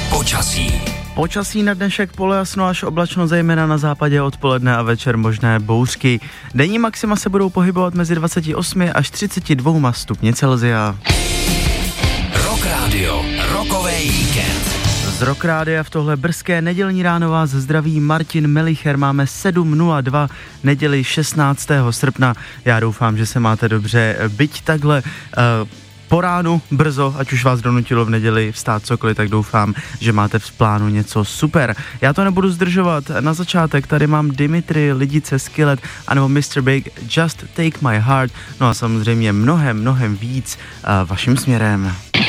Počasí na dnešek polojasno až oblačno, zejména na západě, odpoledne a večer možné bouřky. Denní maxima se budou pohybovat mezi 28 až 32 stupni Celsia. Rock Radio, rokový víkend. Z Rock Rádia v tohle brzké nedělní ráno vás zdraví Martin Melicher. Máme 7:02, neděli 16. srpna. Já doufám, že se máte dobře, byť takhle po ránu brzo, ať už vás donutilo v neděli vstát cokoliv, tak doufám, že máte v plánu něco super. Já to nebudu zdržovat, na začátek tady mám Dimitri, Lidice, Skillet, anebo Mr. Big, Just Take My Heart, no a samozřejmě mnohem víc vaším směrem.